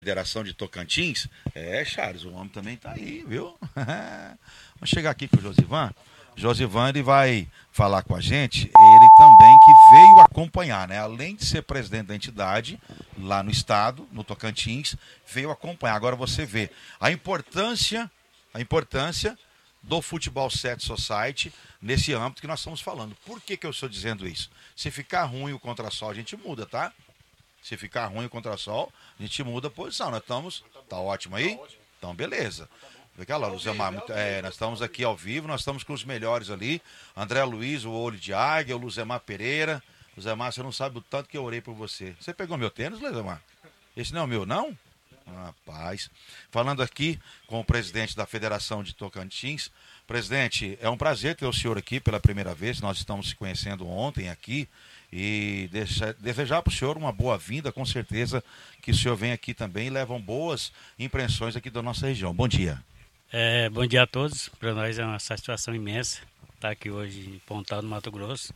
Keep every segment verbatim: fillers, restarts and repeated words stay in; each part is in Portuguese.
Federação de Tocantins. É, Charles, o homem também tá aí, viu? Vamos chegar aqui com o Josivan. Josivan, ele vai falar com a gente, ele também que veio acompanhar, né? Além de ser presidente da entidade, lá no estado, no Tocantins, veio acompanhar. Agora você vê a importância, a importância do Futebol Set Society nesse âmbito que nós estamos falando. Por que que eu estou dizendo isso? Se ficar ruim o contrasol, a gente muda, tá? Se ficar ruim o contrasol, a gente muda a posição. Nós estamos. Tá ótimo aí? Então, beleza. Fica lá, Luzemar, é, nós estamos aqui ao vivo, nós estamos com os melhores ali. André Luiz, o Olho de Águia, o Luzemar Pereira. Luzemar, você não sabe o tanto que eu orei por você. Você pegou meu tênis, Luzemar? Esse não é o meu, não? Rapaz. Falando aqui com o presidente da Federação de Tocantins. Presidente, é um prazer ter o senhor aqui pela primeira vez. Nós estamos se conhecendo ontem aqui. E deixa, desejar para o senhor uma boa vinda, com certeza que o senhor vem aqui também e levam boas impressões aqui da nossa região. Bom dia. É, bom dia a todos. Para nós é uma satisfação imensa estar aqui hoje em Pontal, no Mato Grosso,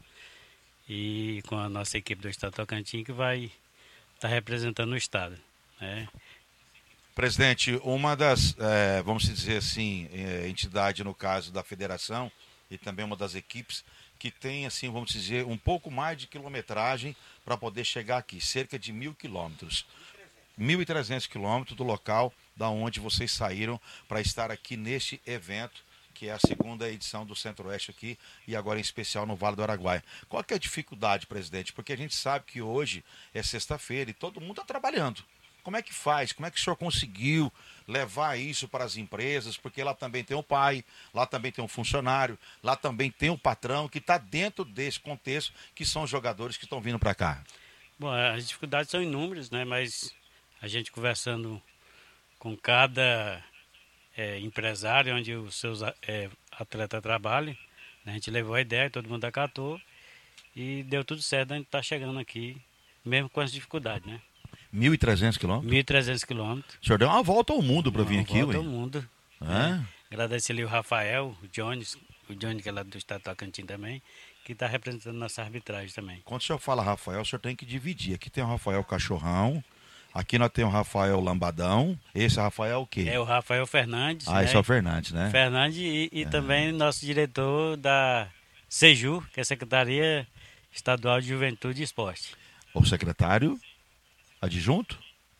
e com a nossa equipe do Estado Tocantins, que vai estar representando o Estado, né? Presidente, uma das, é, vamos dizer assim, é, entidade no caso da federação e também uma das equipes que tem, assim, vamos dizer, um pouco mais de quilometragem para poder chegar aqui, cerca de mil quilômetros. mil e trezentos quilômetros do local da onde vocês saíram para estar aqui neste evento, que é a segunda edição do Centro-Oeste aqui, e agora em especial no Vale do Araguaia. Qual que é a dificuldade, presidente? Porque a gente sabe que hoje é sexta-feira e todo mundo está trabalhando. Como é que faz? Como é que o senhor conseguiu levar isso para as empresas? Porque lá também tem o pai, lá também tem um funcionário, lá também tem o patrão que está dentro desse contexto, que são os jogadores que estão vindo para cá. Bom, as dificuldades são inúmeras, né? Mas a gente conversando com cada é, empresário onde os seus é, atletas trabalham, né? A gente levou a ideia, todo mundo acatou e deu tudo certo. A gente está chegando aqui, mesmo com as dificuldades, né? mil e trezentos quilômetros? mil e trezentos quilômetros. O senhor deu uma volta ao mundo para vir aqui, Uma volta ué? ao mundo. É? Né? Agradecer ali o Rafael, o Jones, o Jones que é lá do Estado Tocantins também, que está representando nossa arbitragem também. Quando o senhor fala Rafael, o senhor tem que dividir. Aqui tem o Rafael Cachorrão, aqui nós temos o Rafael Lambadão. Esse Rafael o quê? É o Rafael Fernandes. Ah, né? esse é o Fernandes, né? Fernandes e, e É. também nosso diretor da SEJU, que é a Secretaria Estadual de Juventude e Esporte. O secretário adjunto?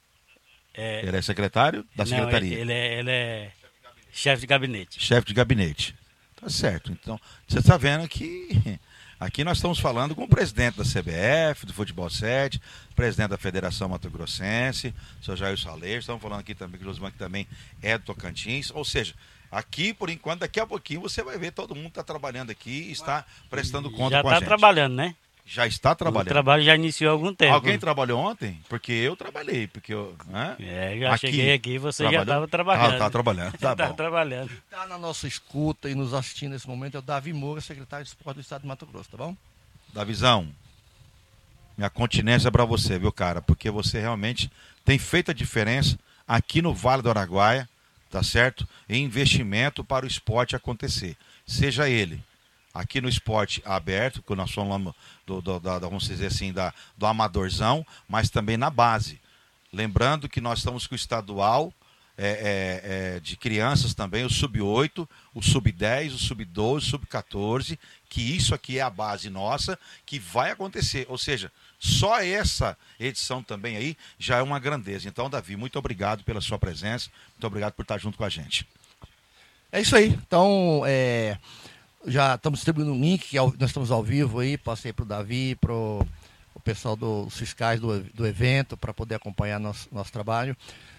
É, Ele é secretário da não, secretaria? ele, ele é, ele é chefe de gabinete. Chefe de gabinete. Tá certo. Então, você está vendo que aqui nós estamos falando com o presidente da C B F, do Futebol sete, presidente da Federação Mato Grossense, o senhor Jair Saleiro, estamos falando aqui também que o Josman que também é do Tocantins, ou seja, aqui por enquanto, daqui a pouquinho você vai ver todo mundo está trabalhando aqui e está prestando conta Já com a está gente. trabalhando, né? Já está O trabalhando. trabalho já iniciou há algum tempo. Alguém trabalhou ontem? Porque eu trabalhei, porque eu... Né? É, já Aqui, cheguei aqui, você já trabalhou? estava trabalhando. Ah, tá trabalhando, tá Já estava bom. trabalhando. Está na nossa escuta e nos assistindo nesse momento é o Davi Moura, secretário de Esporte do Estado de Mato Grosso, tá bom? Davizão, minha continência é para você, viu, cara? Porque você realmente tem feito a diferença aqui no Vale do Araguaia, tá certo? Em investimento para o esporte acontecer. Seja ele aqui no esporte aberto, que nós somos do, do, da, vamos dizer assim, da, do amadorzão, mas também na base. Lembrando que nós estamos com o estadual é, é, é, de crianças também, o sub oito, o sub dez, o sub doze, o sub quatorze, que isso aqui é a base nossa, que vai acontecer. Ou seja, só essa edição também aí já é uma grandeza. Então, Davi, muito obrigado pela sua presença, muito obrigado por estar junto com a gente. É isso aí. Então, é, já estamos distribuindo um link, que é ao- nós estamos ao vivo aí, passei para o Davi, para o pessoal dos fiscais do, do evento, para poder acompanhar nosso, nosso trabalho.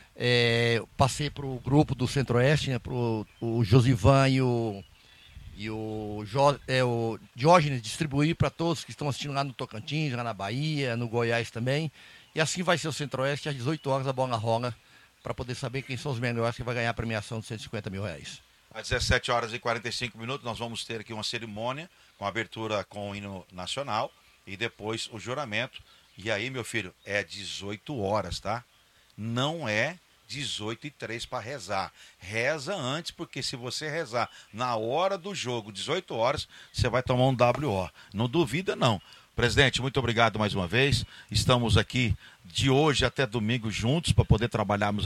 É, passei para o grupo do Centro-Oeste, né, para o Josivan e o, e o, jo, é, o Diógenes distribuir para todos que estão assistindo lá no Tocantins, lá na Bahia, no Goiás também. E assim vai ser o Centro-Oeste, às dezoito horas a bola rola, para poder saber quem são os melhores que vai ganhar a premiação de cento e cinquenta mil reais. Às dezessete horas e quarenta e cinco minutos, nós vamos ter aqui uma cerimônia com abertura com o hino nacional e depois o juramento. E aí, meu filho, é dezoito horas, tá? Não é dezoito e três para rezar. Reza antes, porque se você rezar na hora do jogo, dezoito horas, você vai tomar um W O. Não duvida, não. Presidente, muito obrigado mais uma vez. Estamos aqui de hoje até domingo juntos para poder trabalharmos